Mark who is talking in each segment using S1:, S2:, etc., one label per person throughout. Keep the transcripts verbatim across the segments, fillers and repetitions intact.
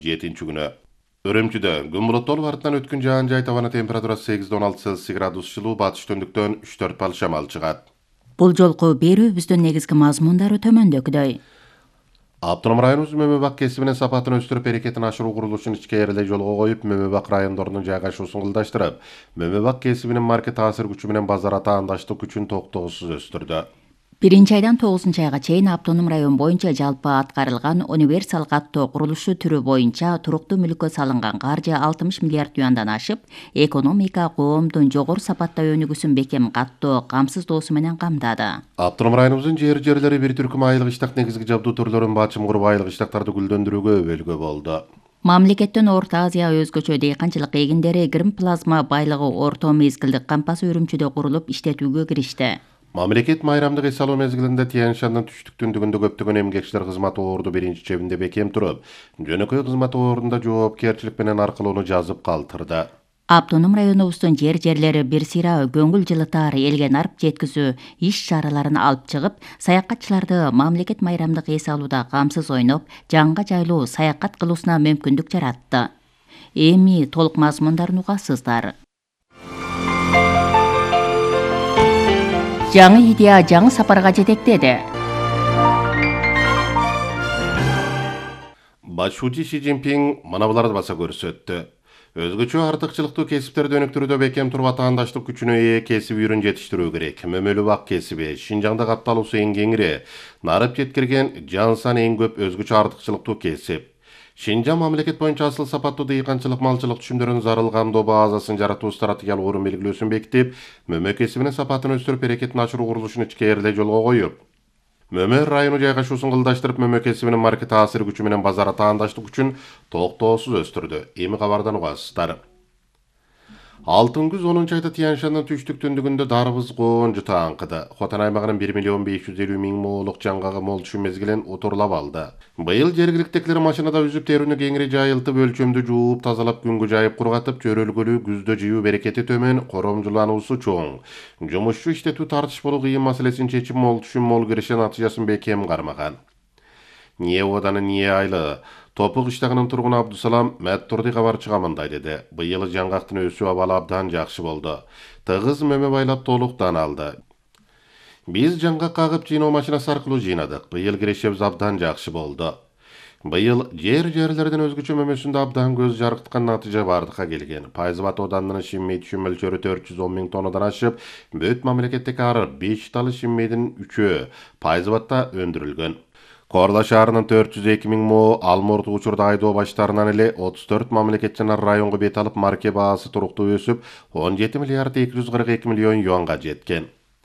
S1: жетинчи күнү. Өрөмчүдө күн булуттуу артынан өткөн жаан жай табана температурасы сегиз он алты Цельсий градус жылуу, батыш түндүктөн үч төрт бал шамал чыгат.
S2: Бул жолку берүүбүздүн негизги мазмундары төмөндөгүдөй.
S1: Автоном районубуз Мөмөбак кесибинин сапатын өстүрүп, берекетин ашыруу курулушун ичкерилей жолго коюп, Мөмөбак райондорунун жайгашуусун ылдаштырып, Мөмөбак кесибинин маркет таасир күчү менен базар атаандаштык күчүн токтоосуз өстүрдү.
S2: Биринчи айдан тогузунчу айга чейин автоном район боюнча жалпы аткарылган универсал каттоо курулушу түрү боюнча туруктуу мүлккө салынган каржы алтымыш миллиард юандан ашып, экономика коомдун жогору сапатта өнүгүүсүн бекем каттоо, камсыздоосу менен камдады.
S1: Автоном районубуздун жер жерлери бир түркүм айылык иштак негизги жабдуу түрлөрүн бачым куруп, айылык иштактарды гүлдөндүрүүгө өбөлгө болду.
S2: Мамлекеттен Орто Азия өзгөчө дейканчылык эгиндери грим плазма байлыгы орто мезгилдик кампасы Үрүмчүдө курулуп иштетүүгө киришти.
S1: Мамлекет майрамдык эс алуу мезгилинде Тянь-Шандын түштүк-түндүгүндө көптөгөн эмгекчилер кызмат орду биринчи чебинде бекем туруп, жөнөкөй кызмат ордунда жоопкерчилик менен аркылоону жазып калтырды.
S2: Автоном районубуздун жер жерлери бир сыйра көңүл жылытар, элге нарп жеткизүү иш-чараларын алып чыгып, саякатчыларды мамлекет майрамдык эс алууда камсыз ойноп, жанга жайлуу саякат кылуусуна мүмкүндүк жаратты. Эми толук мазмундарын угасыздар. Жаңы идея жаңы сапарга жетектеди.
S1: Башчы Си Цзиньпин мына буларды баса көрсөттү. Өзгөчө артыкчылыктуу кесиптерди өнүктүрүүдө бекем туруп, атаандаштык күчүнө ээ кесип үйрөн жетиштирүү керек. Мөмөлүбак кесиби Шинжаңда катталуусу эң кеңири, нарып жеткирген жан саны эң көп өзгөчө артыкчылыктуу кесип. Шинжаң мамлекет боюнча асыл сапаттуу дыйканчылык, малчылык түшүмдөрүнүн зарыл камдоо базасын жаратуу стратегиялык орун белгилөөсүн бекитип, мөмө кесибинин сапатын өстүрүп, берекетин ашыруу курулушун ичкерилей жолго коюп, Мөмө району жайгашуусун кылдаштырып, мөмө кесибинин маркет таасир күчү менен базар атаандаштык күчүн токтоосуз өстүрдү. Эми кабардан угасыздар. Алтын күз онунчу айда Тянь-Шандын түштүк-түндүгүндө дарбыз коон жыты аңкыды. Хотан аймагынын бир миллион беш жүз элүү миң моолук жаңгагы мол түшүм мезгилин утурлап алды. Быйыл жергиликтегилер машинада үзүп терүүнү кеңири жайылтып, өлчөмдү жууп, тазалап, күнгө жайып кургатып, жөрөлгөлүү күздө жыйуу берекети төмөн, коромжулануусу чоң. Жумушчу иштетүү тартыш болуу кыйын маселесин чечип, мол түшүм, мол киреше натыйжасын бекем кармаган. Ниэ оданы ниэ айлы. Топук иштагынын тургуну Абдусалам Мәттурди кабарчыга мындай деди. Быйыл жаңгактын өсүү абалы абдан жакшы болду. Тыгыз мөмө байлап толуктан алды. Биз жаңгак кагып жыйноо машинасы аркылуу жыйнадык. Быйыл кирешебиз абдан жакшы болду. Быйыл жер жерлерден өзгөчө мөмөсүндө абдан көз жарыктыкан натыйжа бардыкка келген. Пайзыбат оданынын шиммей түшүм мөлчөрү төрт жүз он миң тоннадан ашып, бөт мамлекеттеги ар беш талы шиммейдин үчөө Пайзыбатта өндүрүлгөн. Корла шаарынын төрт жүз эки миң мо алмурдук учурда айдоо баштарынан эле отуз төрт мамлекет жана районго бет алып, марке баасы туруктуу өсүп, он жети миллиард эки жүз кырк эки миллион юанга жеткен.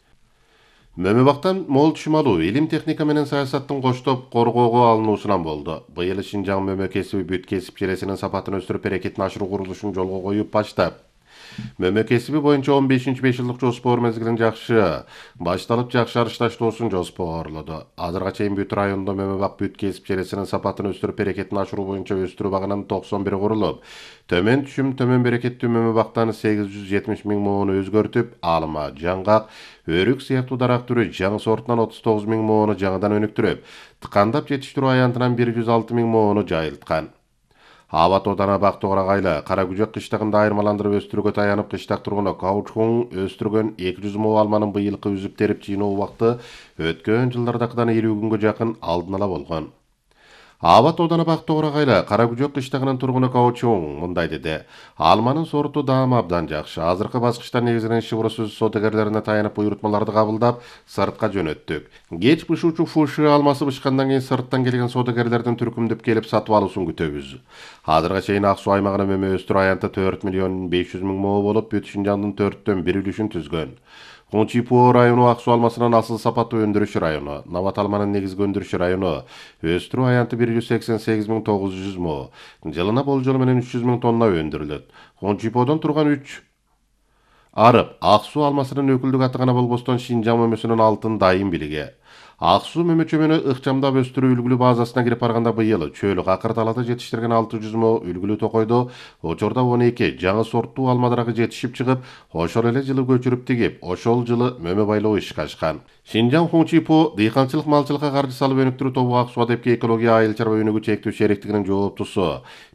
S1: Мөмөбактан мол түшүм алуу, илим, техника менен саясаттын коштоп коргоого алынуусунан болду. Быйыл Шинжаң мөмө кесиби бүт кесип желесинин сапатын өстүрүп, берекетин ашыруу курулушун жолго коюп баштап, мөмө кесиби боюнча он бешинчи беш жылдык жоспор мезгилин жакшы башталып, жакшы арышташтоосун жоспорлоду. Азырга чейин бүт райондо мөмөбак бүт кесип желесинин сапатын өстүрүп, берекетин ашыруу боюнча өстүрүү багынан токсон бир курулуп, төмөн түшүм, төмөн берекеттүү мөмөбактан сегиз жүз жетимиш миң моону өзгөртүп, алма, жаңгак, өрүк сыяктуу дарак түрү жаңы сортунан отуз тогуз миң моону жаңыдан өнүктүрүп, тыкандап жетиштирүү аянтынан бир жүз алты миң моону жайылткан. Абат одана бактыгыра кайла Карагүжөк кыштагында айырмаландырып өстүрүүгө таянып, кыштак тургуну Каучхун өстүргөн эки жүз мо алманын быйылкы үзүп терип жыйноо убакыты өткөн жылдардакыдан элүү күнгө жакын алдын ала болгон. Абат одана бактыгыра кайла Карагүжөк кыштагынын тургуну Каучхун мындай деди. Алманын сорту даамы абдан жакшы. Азыркы баскычта негизинен Шыбыр сөз содагерлерине таянып, буйрутмаларды кабылдап, сыртка жөнөттүк. Кеч бышуучу Фуши алмасы бышкандан кийин сырттан келген содагерлердин түркүмдөп келип сатып алуусун күтөбүз. Азырга чейин Ак Суу аймагынын мөмө өстүрүү аянты төрт миллион беш жүз миң мо болуп, бүт Шинжаңдын төрттөн бир үлүшүн түзгөн. Хунчипо району Ак Суу алмасынын асыл сапаттуу өндүрүш району, Нават алманын негизги өндүрүш району, өстүрүү аянты бир жүз сексен сегиз миң тогуз жүз мо, жылына болжол менен үч жүз миң тонна өндүрүлөт. Хунчиподон турган үч арып Ак Суу алмасынын өкүлдүк аты гана болбостон, Шинжаң мөмөсүнүн алтын дайым билиги. Ак суу мөмөчөмөнү ыкчамдап өстүрүү үлгүлүү базасына кирип барганда быйыл чөөлүк акыр талаада жетиштирген алты жүз мо үлгүлүү токойдо учурда он эки жаңы сорттуу алма дарагы жетишип чыгып, ошол эле жылы көчүрүп тигип, ошол жылы мөмө байлоо ишке ашкан. Шинжаң Хунчипо дыйканчылык малчылыкка каржы салып өнүктүрүү тобу ак суу адепки экология айыл чарба өнүгүү чектөө шериктигинин жооптусу.